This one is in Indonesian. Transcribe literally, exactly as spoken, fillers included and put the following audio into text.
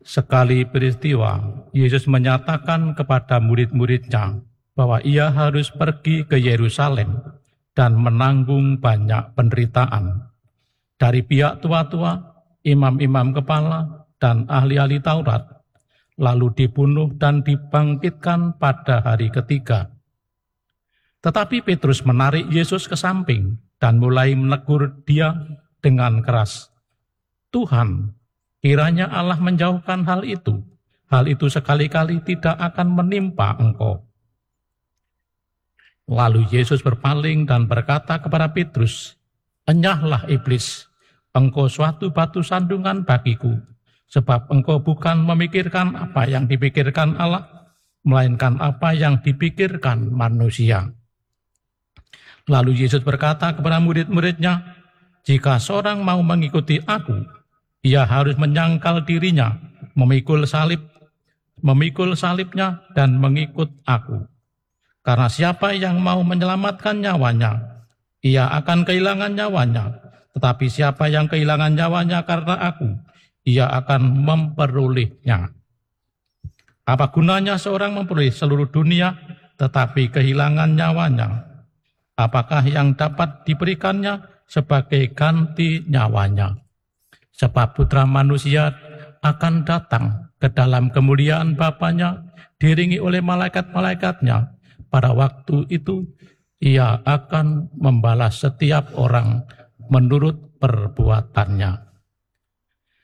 Sekali peristiwa, Yesus menyatakan kepada murid-muridnya bahwa ia harus pergi ke Yerusalem dan menanggung banyak penderitaan dari pihak tua-tua, imam-imam kepala, dan ahli-ahli Taurat, lalu dibunuh dan dibangkitkan pada hari ketiga. Tetapi Petrus menarik Yesus ke samping dan mulai menegur dia dengan keras. Tuhan, kiranya Allah menjauhkan hal itu. Hal itu sekali-kali tidak akan menimpa engkau. Lalu Yesus berpaling dan berkata kepada Petrus, "Enyahlah iblis, engkau suatu batu sandungan bagiku, sebab engkau bukan memikirkan apa yang dipikirkan Allah, melainkan apa yang dipikirkan manusia." Lalu Yesus berkata kepada murid-muridnya, "Jika seorang mau mengikuti aku, ia harus menyangkal dirinya, memikul salib, memikul salibnya dan mengikut aku. Karena siapa yang mau menyelamatkan nyawanya, ia akan kehilangan nyawanya. Tetapi siapa yang kehilangan nyawanya karena aku, ia akan memperolehnya. Apa gunanya seorang memperoleh seluruh dunia, tetapi kehilangan nyawanya? Apakah yang dapat diberikannya sebagai ganti nyawanya? Sebab Putra Manusia akan datang ke dalam kemuliaan Bapanya, diiringi oleh malaikat-malaikatnya. Pada waktu itu, ia akan membalas setiap orang menurut perbuatannya."